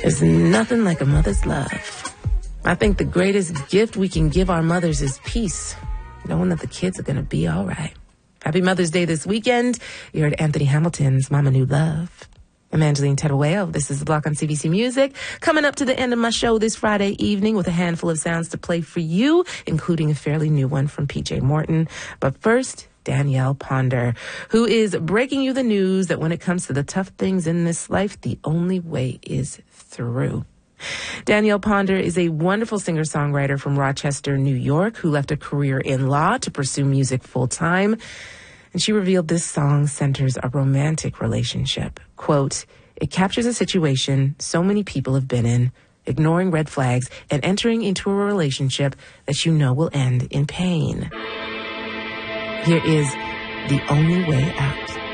There's nothing like a mother's love. I think the greatest gift we can give our mothers is peace, knowing that the kids are going to be all right. Happy Mother's Day this weekend. You heard Anthony Hamilton's Mama Knew Love. I'm Angeline Teruel. This is The Block on CBC Music. Coming up to the end of my show this Friday evening with a handful of sounds to play for you, including a fairly new one from PJ Morton. But first, Danielle Ponder, who is breaking you the news that when it comes to the tough things in this life, the only way is through. Danielle Ponder is a wonderful singer-songwriter from Rochester, New York, who left a career in law to pursue music full-time. And she revealed this song centers a romantic relationship. Quote, "It captures a situation so many people have been in, ignoring red flags and entering into a relationship that you know will end in pain." Here is The Only Way Out.